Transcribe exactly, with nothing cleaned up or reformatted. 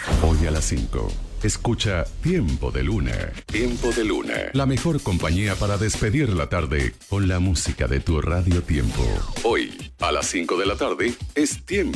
Hoy a las cinco. Escucha Tiempo de Luna. Tiempo de Luna. La mejor compañía para despedir la tarde con la música de tu Radio Tiempo. Hoy, a las cinco de la tarde, es Tiempo